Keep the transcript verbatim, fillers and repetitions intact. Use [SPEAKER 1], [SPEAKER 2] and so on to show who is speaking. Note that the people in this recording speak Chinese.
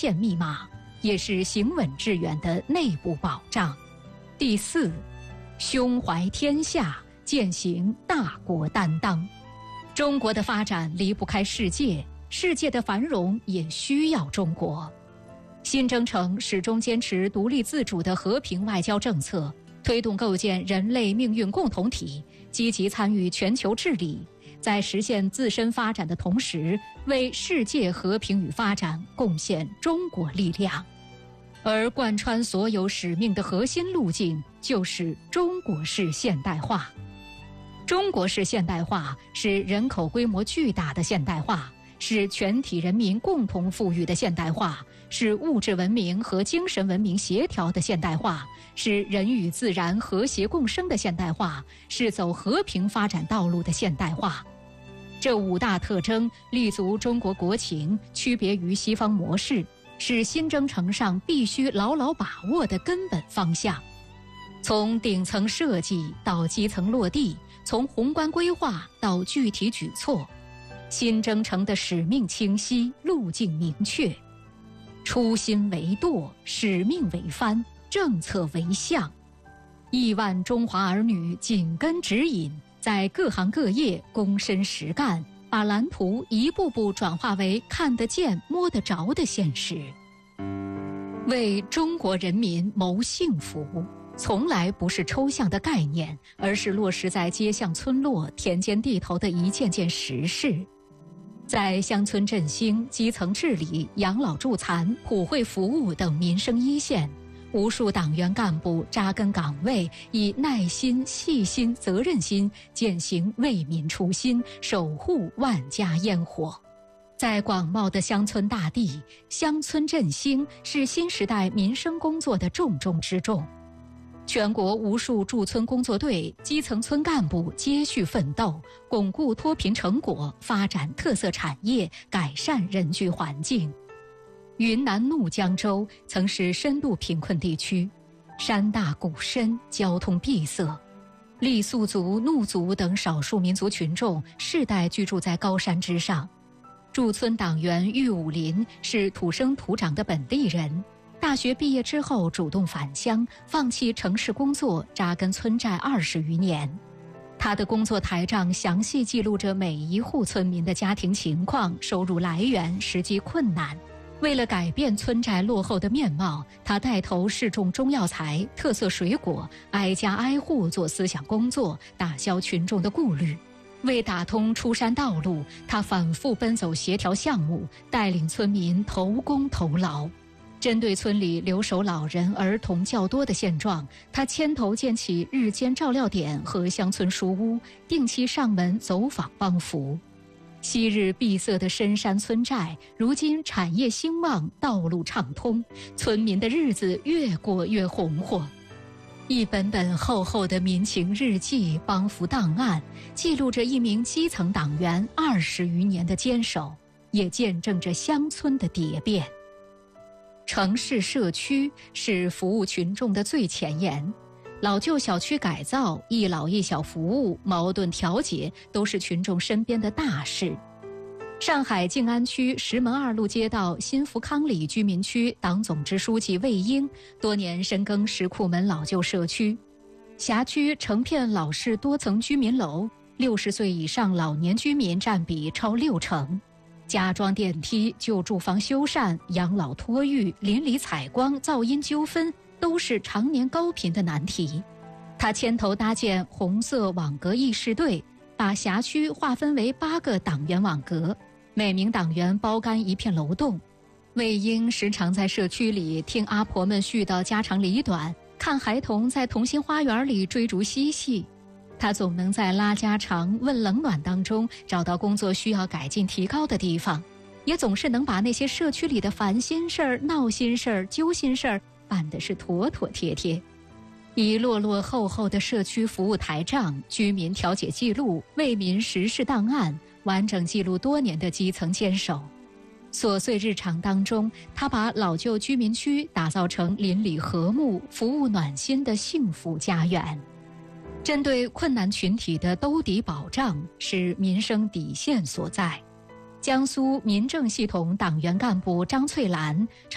[SPEAKER 1] 线密码，也是行稳致远的内部保障。第四，胸怀天下，践行大国担当。中国的发展离不开世界，世界的繁荣也需要中国。新征程始终坚持独立自主的和平外交政策，推动构建人类命运共同体，积极参与全球治理，在实现自身发展的同时，为世界和平与发展贡献中国力量。而贯穿所有使命的核心路径就是中国式现代化。中国式现代化是人口规模巨大的现代化，是全体人民共同富裕的现代化，是物质文明和精神文明协调的现代化，是人与自然和谐共生的现代化，是走和平发展道路的现代化。这五大特征立足中国国情，区别于西方模式，是新征程上必须牢牢把握的根本方向。从顶层设计到基层落地，从宏观规划到具体举措，新征程的使命清晰，路径明确。初心为舵，使命为帆，政策为向。亿万中华儿女紧跟指引，在各行各业躬身实干，把蓝图一步步转化为看得见、摸得着的现实。为中国人民谋幸福，从来不是抽象的概念，而是落实在街巷村落、田间地头的一件件实事。在乡村振兴、基层治理、养老助残、普惠服务等民生一线，无数党员干部扎根岗位，以耐心、细心、责任心践行为民初心，守护万家烟火。在广袤的乡村大地，乡村振兴是新时代民生工作的重中之重。全国无数驻村工作队、基层村干部接续奋斗，巩固脱贫成果，发展特色产业，改善人居环境。云南怒江州曾是深度贫困地区，山大谷深，交通闭塞，傈僳族、怒族等少数民族群众世代居住在高山之上。驻村党员郁武林是土生土长的本地人，大学毕业之后主动返乡，放弃城市工作，扎根村寨二十余年。他的工作台账详细记录着每一户村民的家庭情况、收入来源、实际困难。为了改变村寨落后的面貌，他带头试种中药材、特色水果，挨家挨户做思想工作，打消群众的顾虑。为打通出山道路，他反复奔走协调项目，带领村民投工投劳。针对村里留守老人、儿童较多的现状，他牵头建起日间照料点和乡村书屋，定期上门走访帮扶。昔日闭塞的深山村寨，如今产业兴旺，道路畅通，村民的日子越过越红火。一本本厚厚的民情日记、帮扶档案，记录着一名基层党员二十余年的坚守，也见证着乡村的蝶变。城市社区是服务群众的最前沿，老旧小区改造、一老一小服务、矛盾调解都是群众身边的大事。上海静安区石门二路街道新福康里居民区党总支书记魏英多年深耕石库门老旧社区，辖区成片老式多层居民楼，六十岁以上老年居民占比超六成。加装电梯、旧住房修缮、养老托育、邻里采光、噪音纠纷都是常年高频的难题。他牵头搭建红色网格议事队，把辖区划分为八个党员网格，每名党员包干一片楼栋。魏英时常在社区里听阿婆们絮叨家长里短，看孩童在童心花园里追逐嬉戏。他总能在拉家常、问冷暖当中找到工作需要改进提高的地方，也总是能把那些社区里的烦心事儿、闹心事儿、揪心事儿办得是妥妥帖帖。一摞摞厚厚的社区服务台账、居民调解记录、为民实事档案，完整记录多年的基层坚守。琐碎日常当中，他把老旧居民区打造成邻里和睦、服务暖心的幸福家园。针对困难群体的兜底保障是民生底线所在。江苏民政系统党员干部张翠兰